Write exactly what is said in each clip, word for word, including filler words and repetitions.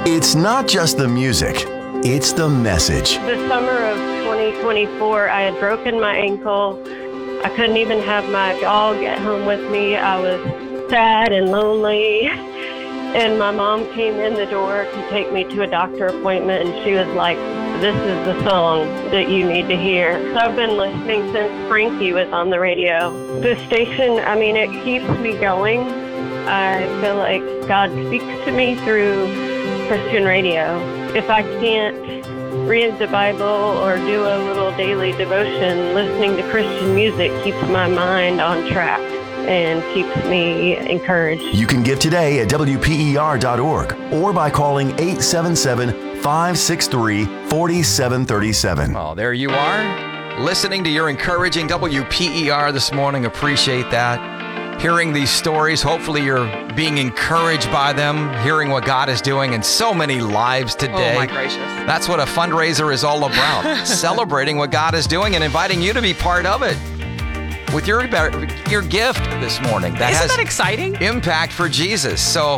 It's not just the music, it's the message. The summer of twenty twenty-four, I had broken my ankle. I couldn't even have my dog at home with me. I was sad and lonely. And my mom came in the door to take me to a doctor appointment, and she was like, "This is the song that you need to hear." So I've been listening since Frankie was on the radio. The station, I mean, it keeps me going. I feel like God speaks to me through Christian radio. If I can't read the Bible or do a little daily devotion, listening to Christian music keeps my mind on track and keeps me encouraged. You can give today at W P E R dot org or by calling eight seven seven, five six three, four seven three seven. Well, there you are, listening to your encouraging W P E R this morning. Appreciate that. Hearing these stories, hopefully you're being encouraged by them, hearing what God is doing in so many lives today. Oh, my gracious. That's what a fundraiser is all about, celebrating what God is doing and inviting you to be part of it with your your gift this morning. That Isn't has that exciting? impact for Jesus. So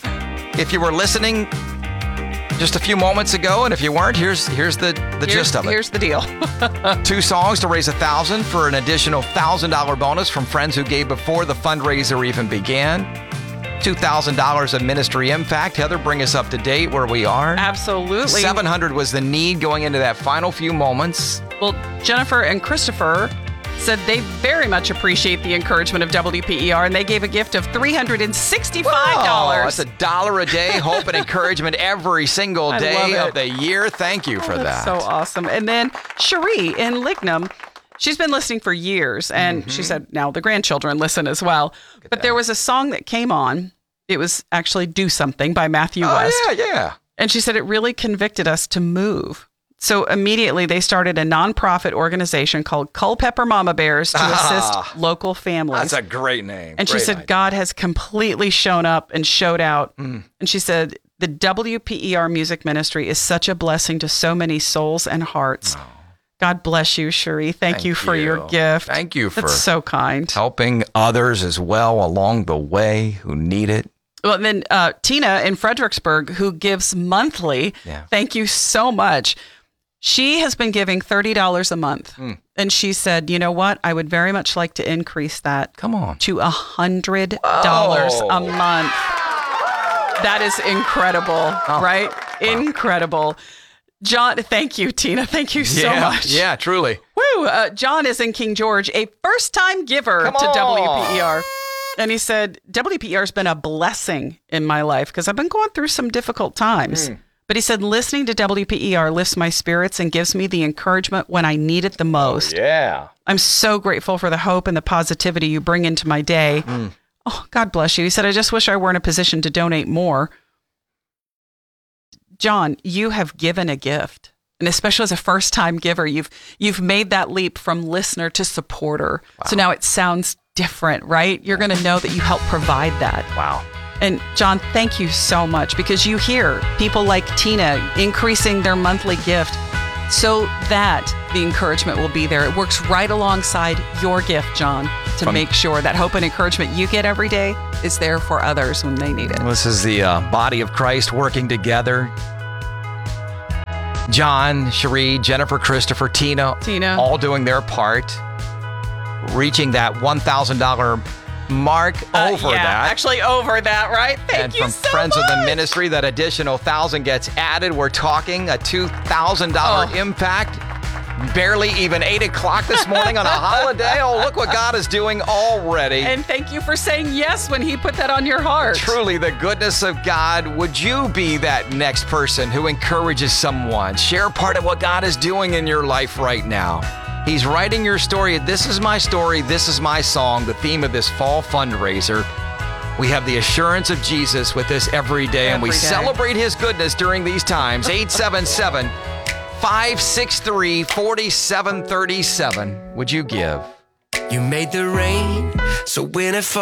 if you were listening just a few moments ago, and if you weren't, here's here's the, the here's, gist of it. Here's the deal. Two songs to raise a thousand for an additional thousand dollar bonus from friends who gave before the fundraiser even began. Two thousand dollars of ministry impact. Heather, bring us up to date where we are. Absolutely. Seven hundred was the need going into that final few moments. Well, Jennifer and Christopher said they very much appreciate the encouragement of W P E R, and they gave a gift of three hundred sixty-five dollars. Oh, that's a dollar a day. Hope and encouragement every single I day love of it. the year. Thank you for Oh, that. that's so awesome. And then Cherie in Lignum, she's been listening for years, and Mm-hmm. she said now the grandchildren listen as well. But there was a song that came on. It was actually Do Something by Matthew Oh, West. yeah, yeah. And she said it really convicted us to move. So immediately they started a nonprofit organization called Culpeper Mama Bears to Ah. assist local families. That's a great name. And she Great said, idea. God has completely shown up and showed out. Mm. And she said, the W P E R Music Ministry is such a blessing to so many souls and hearts. Oh. God bless you, Cherie. Thank, Thank you for you. your gift. Thank you for That's so kind. helping others as well along the way who need it. Well, and then uh, Tina in Fredericksburg, who gives monthly, Yeah. thank you so much. She has been giving thirty dollars a month. Mm. And she said, you know what? I would very much like to increase that Come on. to one hundred dollars Whoa. a month. That is incredible, Oh. right? Incredible. John, thank you, Tina. Thank you so yeah, much. Yeah, truly. Woo! Uh, John is in King George, a first-time giver Come to on. W P E R. And he said, W P E R has been a blessing in my life because I've been going through some difficult times. Mm. But he said, listening to W P E R lifts my spirits and gives me the encouragement when I need it the most. Yeah. I'm so grateful for the hope and the positivity you bring into my day. Mm. Oh, God bless you. He said, I just wish I were in a position to donate more. John, you have given a gift. And especially as a first-time giver, you've you've made that leap from listener to supporter. Wow. So now it sounds different, right? You're going to know that you helped provide that. Wow. And John, thank you so much because you hear people like Tina increasing their monthly gift so that the encouragement will be there. It works right alongside your gift, John, to From- make sure that hope and encouragement you get every day is there for others when they need it. This is the uh, body of Christ working together. John, Cherie, Jennifer, Christopher, Tina, Tina. all doing their part, reaching that one thousand dollars mark Uh, over yeah, that. actually over that, right? Thank and you from so Friends much. of the Ministry, that additional thousand gets added. We're talking a two thousand dollars Oh. impact. Barely even eight o'clock this morning on a holiday. Oh, look what God is doing already. And thank you for saying yes when he put that on your heart. Truly, the goodness of God. Would you be that next person who encourages someone? Share part of what God is doing in your life right now. He's writing your story. This is my story. This is my song. The theme of this fall fundraiser. We have the assurance of Jesus with us every day, and we Every day. celebrate his goodness during these times. eight seven seven, five six three, four seven three seven. Would you give? You made the rain, so when it falls.